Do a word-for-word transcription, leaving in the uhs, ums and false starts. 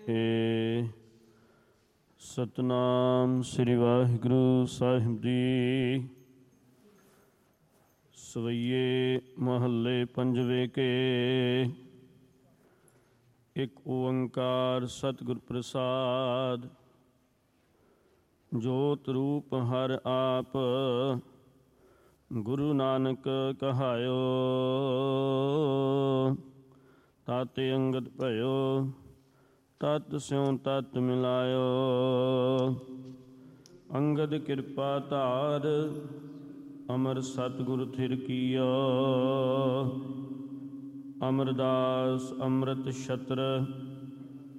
ਏ ਸਤਨਾਮ ਸ੍ਰੀ ਵਾਹਿਗੁਰੂ ਸਾਹਿਬ ਜੀ। ਸਵਈਏ ਮਹੱਲੇ ਪੰਜਵੇਂ ਕੇ। ਇੱਕ ਓੰਕਾਰ ਸਤਿਗੁਰ ਪ੍ਰਸਾਦ। ਜੋਤ ਰੂਪ ਹਰਿ ਆਪ ਗੁਰੂ ਨਾਨਕ ਕਹਾਇਓ। ਤਤ ਅੰਗਦ ਭਇਓ ਤਤ ਸਿਉ ਤਤ ਮਿਲਾਇਓ। ਅੰਗਦ ਕਿਰਪਾ ਧਾਰ ਅਮਰ ਸਤਿਗੁਰ ਥਿਰ ਕੀਓ। ਅਮਰਦਾਸ ਅੰਮ੍ਰਿਤ ਛਤਰ